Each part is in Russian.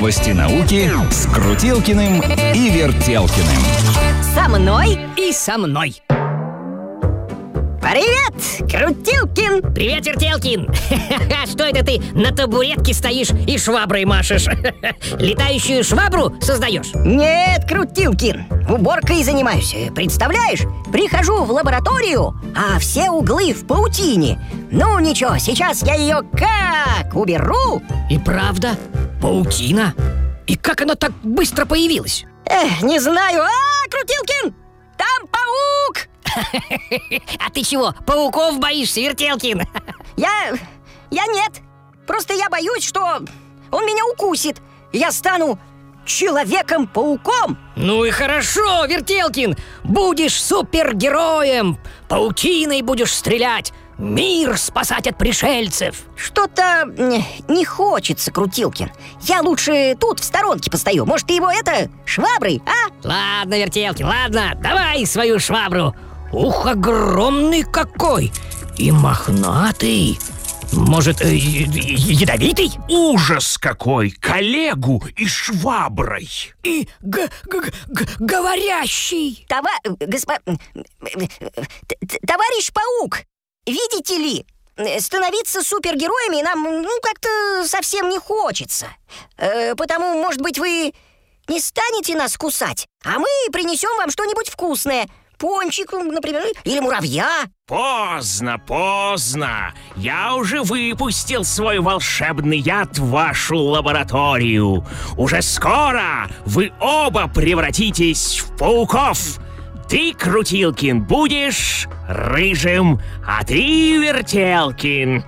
Новости науки с Крутилкиным и Вертелкиным. Со мной и со мной. Привет, Крутилкин! Привет, Вертелкин! Что это ты на табуретке стоишь и шваброй машешь? Летающую швабру создаешь? Нет, Крутилкин, уборкой занимаюсь. Представляешь, прихожу в лабораторию, а все углы в паутине. Ну ничего, сейчас я ее как уберу. И правда, паутина? И как она так быстро появилась? Не знаю. Крутилкин, там паук! А ты чего, пауков боишься, Вертелкин? Я нет. Просто я боюсь, что он меня укусит. Я стану Человеком-пауком. Ну и хорошо, Вертелкин. Будешь супергероем. Паутиной будешь стрелять. Мир спасать от пришельцев. Что-то не хочется, Крутилкин. Я лучше тут в сторонке постою. Может, ты его шваброй, а? Ладно, Вертелкин, ладно. Давай свою швабру. Ух, огромный какой! И мохнатый. Может, ядовитый? Ужас какой! Коллегу и шваброй. И говорящий. Товарищ паук, видите ли, становиться супергероями нам как-то совсем не хочется. Потому, может быть, вы не станете нас кусать, а мы принесем вам что-нибудь вкусное. Пончик, например, или муравья. Поздно. Я уже выпустил свой волшебный яд в вашу лабораторию. Уже скоро вы оба превратитесь в пауков. Ты, Крутилкин, будешь рыжим, а ты, Вертелкин,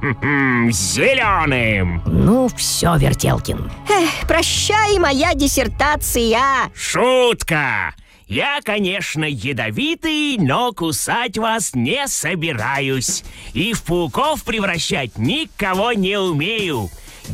зеленым. Ну все, Вертелкин. Прощай, моя диссертация. Шутка. Я, конечно, ядовитый, но кусать вас не собираюсь. И в пауков превращать никого не умею.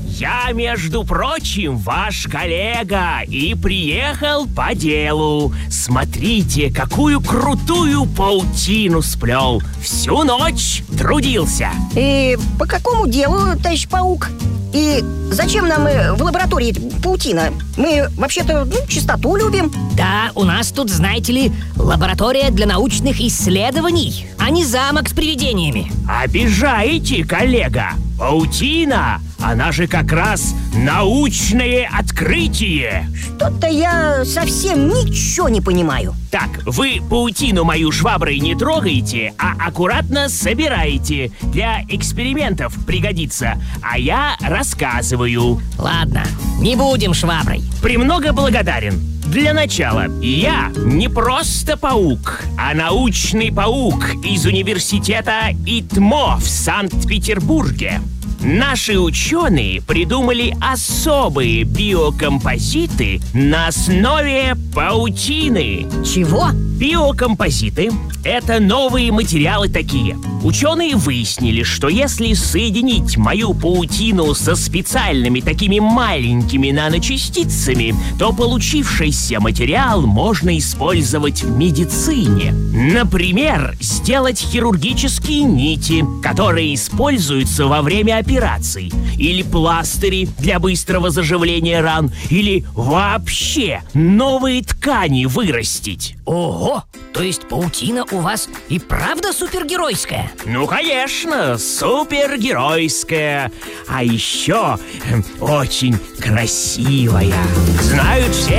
Я, между прочим, ваш коллега и приехал по делу. Смотрите, какую крутую паутину сплел. Всю ночь трудился. И по какому делу, товарищ паук? И зачем нам в лаборатории паутина? Мы вообще-то чистоту любим. Да, у нас тут, знаете ли, лаборатория для научных исследований, а не замок с привидениями. Обижаете, коллега. Паутина, она же как раз научное открытие. Что-то я совсем ничего не понимаю. Так, вы паутину мою шваброй не трогаете, а аккуратно собираете. Для экспериментов пригодится. А я рассказываю. Ладно, не будем шваброй. Премного благодарен. Для начала, я не просто паук, а научный паук из университета ИТМО в Санкт-Петербурге. Наши ученые придумали особые биокомпозиты на основе паутины. Чего? Биокомпозиты – это новые материалы такие. Ученые выяснили, что если соединить мою паутину со специальными такими маленькими наночастицами, то получившийся материал можно использовать в медицине. Например, сделать хирургические нити, которые используются во время операций, или пластыри для быстрого заживления ран, или вообще новые ткани вырастить. Ого! То есть паутина у вас и правда супергеройская? Ну, конечно, супергеройская. А еще очень красивая. Знают все